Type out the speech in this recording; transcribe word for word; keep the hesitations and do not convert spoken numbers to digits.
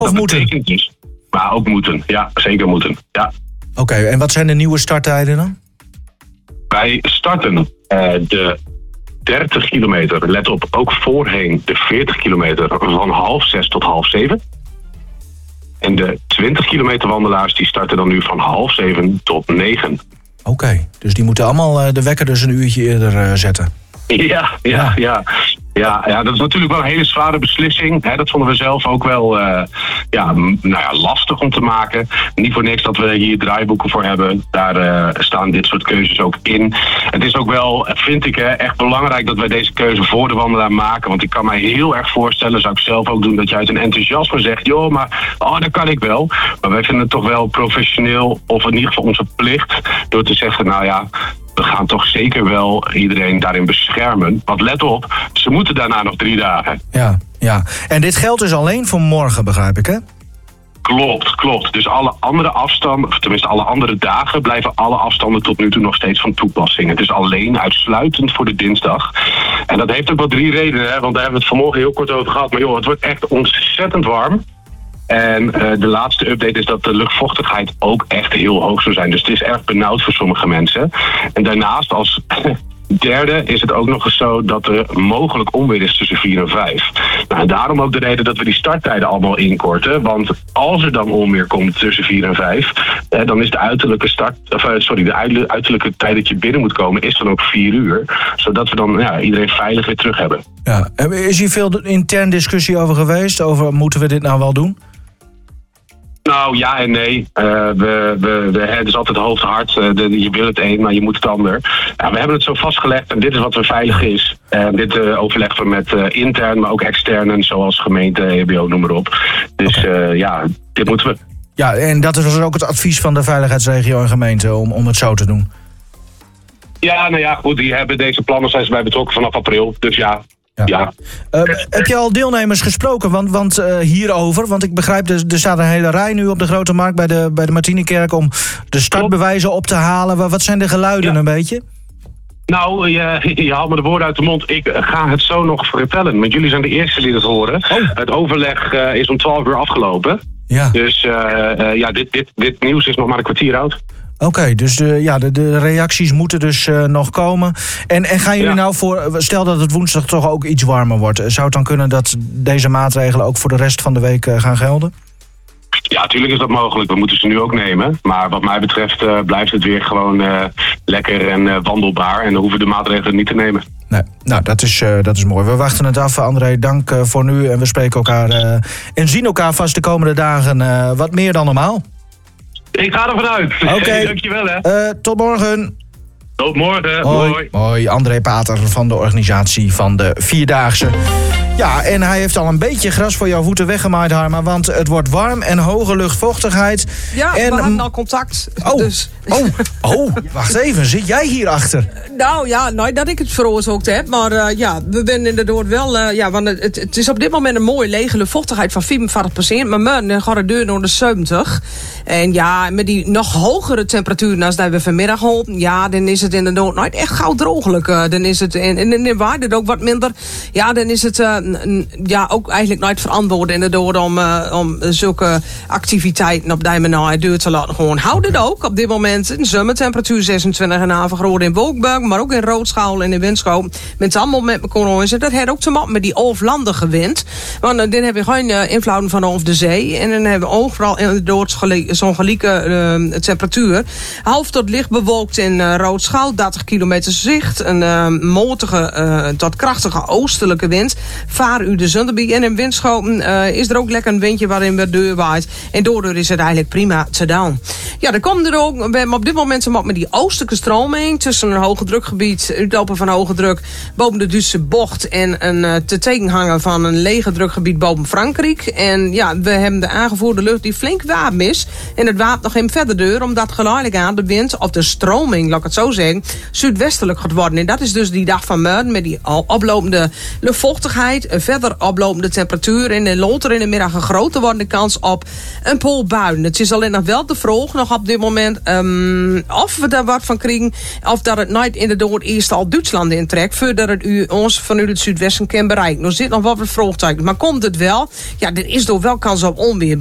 Of moeten? Dus, maar ook moeten, ja, zeker moeten. Ja. Oké, okay, en wat zijn de nieuwe starttijden dan? Wij starten uh, de dertig kilometer, let op, ook voorheen de veertig kilometer van half zes tot half zeven. En de twintig kilometer wandelaars die starten dan nu van half zeven tot negen. Oké, okay, dus die moeten allemaal uh, de wekker dus een uurtje eerder uh, zetten. Ja, ja, ja. Ja, ja, dat is natuurlijk wel een hele zware beslissing. Hè, dat vonden we zelf ook wel uh, ja, m- nou ja, lastig om te maken. Niet voor niks dat we hier draaiboeken voor hebben. Daar uh, staan dit soort keuzes ook in. Het is ook wel, vind ik, hè, echt belangrijk dat wij deze keuze voor de wandelaar maken. Want ik kan mij heel erg voorstellen, zou ik zelf ook doen, dat je uit een enthousiasme zegt, joh, maar oh, dat kan ik wel. Maar wij vinden het toch wel professioneel, of in ieder geval onze plicht, door te zeggen, nou ja, we gaan toch zeker wel iedereen daarin beschermen. Want let op, ze moeten daarna nog drie dagen. Ja, ja. En dit geldt dus alleen voor morgen, begrijp ik, hè? Klopt, klopt. Dus alle andere afstanden, of tenminste alle andere dagen, blijven alle afstanden tot nu toe nog steeds van toepassing. Het is alleen uitsluitend voor de dinsdag. En dat heeft ook wel drie redenen, hè? Want daar hebben we het vanmorgen heel kort over gehad. Maar joh, het wordt echt ontzettend warm. En uh, de laatste update is dat de luchtvochtigheid ook echt heel hoog zou zijn. Dus het is erg benauwd voor sommige mensen. En daarnaast als derde is het ook nog eens zo dat er mogelijk onweer is tussen vier en vijf. Nou, en daarom ook de reden dat we die starttijden allemaal inkorten. Want als er dan onweer komt tussen vier en vijf, eh, dan is de uiterlijke start, of, uh, sorry, de uiterlijke tijd dat je binnen moet komen, is dan ook vier uur. Zodat we dan ja, iedereen veilig weer terug hebben. Ja. Is hier veel intern discussie over geweest? Over moeten we dit nou wel doen? Nou, ja en nee. Uh, we, we, we, het is altijd hoofd hard. Uh, de, je wil het een, maar je moet het ander. Ja, we hebben het zo vastgelegd en dit is wat er veilig is. Uh, dit uh, overleggen we met uh, intern, maar ook externen, zoals gemeente, E B O, noem maar op. Dus okay. uh, ja, dit moeten we. Ja, en dat is ook het advies van de veiligheidsregio en gemeente om, om het zo te doen. Ja, nou ja, goed. Die hebben deze plannen zijn ze bij betrokken vanaf april. Dus ja. Ja. Ja. Uh, heb je al deelnemers gesproken want, want, uh, hierover? Want ik begrijp, er, er staat een hele rij nu op de Grote Markt bij de, bij de Martinikerk om de startbewijzen op te halen. Wat zijn de geluiden ja. een beetje? Nou, je, je haalt me de woorden uit de mond. Ik ga het zo nog vertellen. Want jullie zijn de eerste die het horen. Oh. Het overleg uh, is om twaalf uur afgelopen. Ja. Dus uh, uh, ja, dit, dit, dit nieuws is nog maar een kwartier oud. Oké, okay, dus de, ja, de, de reacties moeten dus uh, nog komen. En, en gaan jullie ja. nou voor, stel dat het woensdag toch ook iets warmer wordt, zou het dan kunnen dat deze maatregelen ook voor de rest van de week uh, gaan gelden? Ja, natuurlijk is dat mogelijk. We moeten ze nu ook nemen. Maar wat mij betreft uh, blijft het weer gewoon uh, lekker en uh, wandelbaar. En dan hoeven de maatregelen niet te nemen. Nee, nou, dat is, uh, dat is mooi. We wachten het af, André. Dank uh, voor nu. En we spreken elkaar uh, en zien elkaar vast de komende dagen uh, wat meer dan normaal. Ik ga ervan uit. Oké. Okay. Dankjewel, hè. Uh, tot morgen. Tot morgen. Hoi. Hoi. Hoi, André Pater van de organisatie van de Vierdaagse. Ja, en hij heeft al een beetje gras voor jouw voeten weggemaaid, Harma. Want het wordt warm en hoge luchtvochtigheid. Ja, en, we hadden al contact. Oh, dus. oh, oh, wacht even. Zit jij hierachter? Nou ja, nooit dat ik het veroorzaakt heb. Maar uh, ja, we zijn inderdaad wel... Uh, ja, want het, het is op dit moment een mooie lege luchtvochtigheid van vierenveertig procent. Maar morgen gaat de deur naar de zeventig. En ja, met die nog hogere temperaturen als dat we vanmiddag hadden, ja, dan is het inderdaad nooit echt gauw drooglijk. Uh, dan is het, en, en in waarde ook wat minder. Ja, dan is het uh, n, ja, ook eigenlijk nooit verantwoord inderdaad om, uh, om zulke activiteiten op die manier deur te laten gewoon houden. Het ook op dit moment een zomertemperatuur zesentwintig komma vijf graden in Wolkberg, maar ook in Roodschaal en in Winschoten. Met allemaal met elkaar. Dat heeft ook te maken met die overlandige wind. Want uh, dan heb je geen uh, invloeden van over de zee. En dan hebben we overal inderdaad zo'n gelijke uh, temperatuur. Half tot licht bewolkt in uh, Roodschaal, dertig kilometer zicht. Een uh, motige uh, tot krachtige oostelijke wind. Vaar u de Zunderby. En in Winschoten uh, is er ook lekker een windje waarin weer deur waait. En daardoor is het eigenlijk prima te doen. Ja, er komt er ook. We hebben op dit moment met die oostelijke stroming tussen een hoge drukgebied, uitlopen van hoge druk boven de Duitse bocht en een uh, te teken hangen van een lege drukgebied boven Frankrijk. En ja, we hebben de aangevoerde lucht die flink warm is. En het waait nog even verder deur, omdat geleidelijk aan de wind, of de stroming, laat ik het zo zeggen, zuidwestelijk gaat worden. En dat is dus die dag van morgen met die oplopende luchtvochtigheid. tijd. Een verder oplopende temperatuur en later in de middag een grote wordende kans op een poolbui. Het is alleen nog wel de vraag nog op dit moment um, of we daar wat van krijgen, of dat het nooit inderdaad eerst al Duitsland intrekt, voordat het u ons vanuit het zuidwesten kan bereiken. Er zit nog wat vraagtekens, maar komt het wel? Ja, er is toch wel kans op onweer.